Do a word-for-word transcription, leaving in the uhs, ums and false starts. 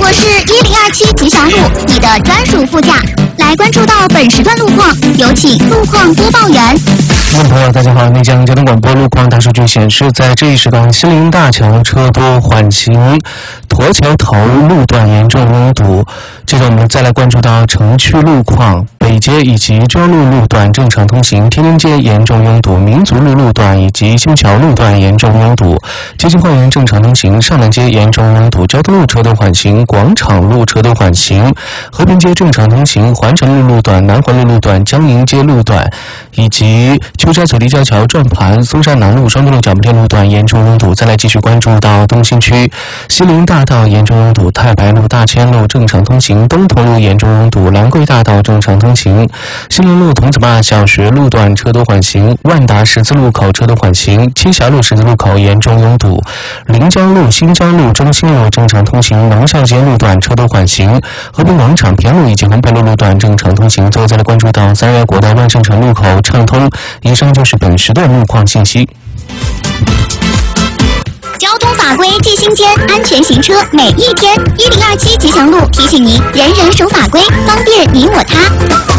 我是一零二七吉祥路，你的专属副驾。来关注到本时段路况，有请路况播报员。 听众朋友，大家好，内江交通广播路况大数据显示，在这一时段，西陵大桥车多缓行，驼桥头路段严重拥堵。接着我们再来关注到城区路况，北街以及中路路段正常通行，天宁街严重拥堵，民族路路段以及新桥路段严重拥堵，接近花园正常通行，上南街严重拥堵，交通路车多缓行，广场路车多缓行，和平街正常通行，环城路路段、南环路路段、江宁街路段以及秋沙走立交桥转盘、松山南路、双东路脚步店路段严重拥堵。再来继续关注到东新区，西陵大道严重拥堵，太白路、大千路正常通行，东头路严重拥堵，兰桂大道正常通行，西陵路童子坝小学路段车多缓行，万达十字路口车多缓行，栖霞路十字路口严重拥堵，临江路、新江路、中心路正常通行，农校街路段车多缓行，和平广场偏路以及红培路路段正常通行。最后再来关注到三月国道万盛城路口畅通。以上就是本时段路况信息。 交通法规记新鲜，安全行车每一天。一零二七吉祥路提醒您：人人守法规，方便你我他。